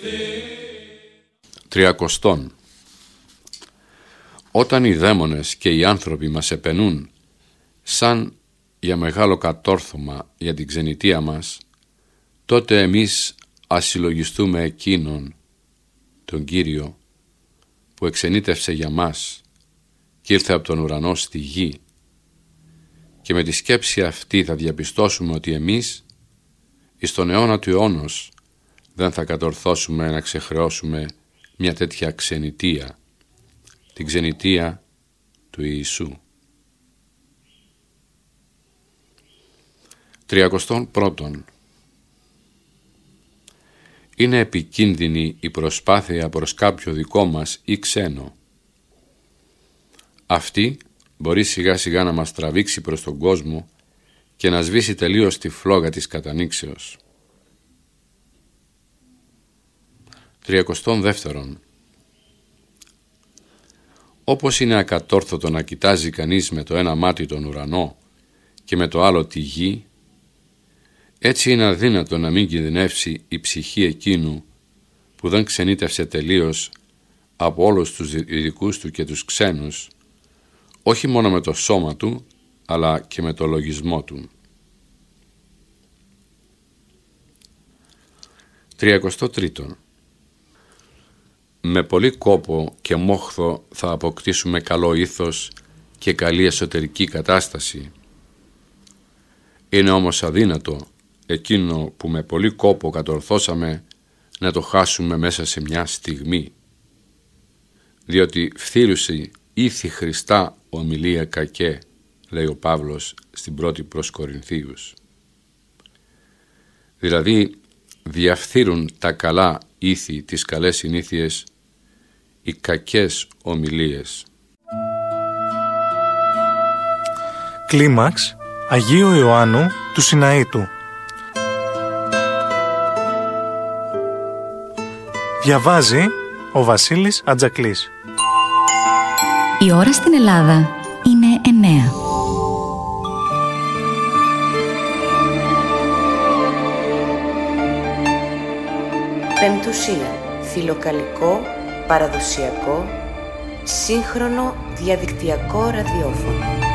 Τριακοστόν. Όταν οι δαίμονες και οι άνθρωποι μας επενούν σαν για μεγάλο κατόρθωμα για την ξενιτεία μας, τότε εμείς ας συλλογιστούμε εκείνον, τον Κύριο, που εξενίτευσε για μας και ήρθε από τον ουρανό στη γη, και με τη σκέψη αυτή θα διαπιστώσουμε ότι εμείς εις τον αιώνα του αιώνος δεν θα κατορθώσουμε να ξεχρεώσουμε μια τέτοια ξενιτεία, την ξενιτεία του Ιησού. 31. Είναι επικίνδυνη η προσπάθεια προς κάποιο δικό μας ή ξένο. Αυτή μπορεί σιγά σιγά να μας τραβήξει προς τον κόσμο και να σβήσει τελείως τη φλόγα της κατανήξεως. 32. Όπως είναι ακατόρθωτο να κοιτάζει κανείς με το ένα μάτι τον ουρανό και με το άλλο τη γη, έτσι είναι αδύνατο να μην κινδυνεύσει η ψυχή εκείνου που δεν ξενίτευσε τελείως από όλους τους δικούς του και τους ξένους, όχι μόνο με το σώμα του, αλλά και με το λογισμό του. 33. Με πολύ κόπο και μόχθο θα αποκτήσουμε καλό ήθος και καλή εσωτερική κατάσταση. Είναι όμως αδύνατο εκείνο που με πολύ κόπο κατορθώσαμε να το χάσουμε μέσα σε μια στιγμή, διότι φθήρουσε ήθη Χριστά ομιλία κακέ, λέει ο Παύλος στην πρώτη προς Κορινθίους. Δηλαδή διαφθείρουν τα καλά ήθη, τις καλές συνήθειες, οι κακές ομιλίες. Κλίμαξ Αγίου Ιωάννου του Σιναήτου. Διαβάζει ο Βασίλης Ατζακλής. Η ώρα στην Ελλάδα είναι 9. Πεμπτουσία. Φιλοκαλικό, παραδοσιακό, σύγχρονο διαδικτυακό ραδιόφωνο.